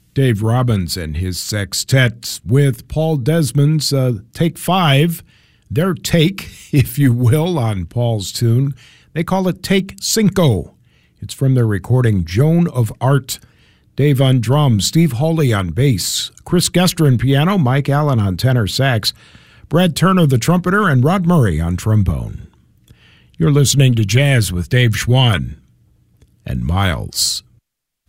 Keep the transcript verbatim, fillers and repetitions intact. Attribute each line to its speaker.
Speaker 1: Dave Robbins and his sextet with Paul Desmond's uh, Take Five, their take, if you will, on Paul's tune. They call it Take Cinco. It's from their recording Joan of Art. Dave on drums, Steve Hawley on bass, Chris Gester on piano, Mike Allen on tenor sax, Brad Turner the trumpeter, and Rod Murray on trombone. You're listening to Jazz with Dave Schwann and Miles.